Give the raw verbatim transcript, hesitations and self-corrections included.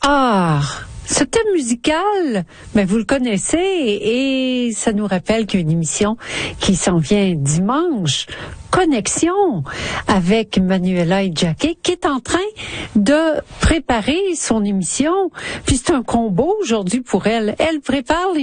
Ah, ce thème musical, ben vous le connaissez et ça nous rappelle qu'il y a une émission qui s'en vient dimanche. Connexion avec Manuela et Jackie qui est en train de préparer son émission. Puis c'est un combo aujourd'hui pour elle. Elle prépare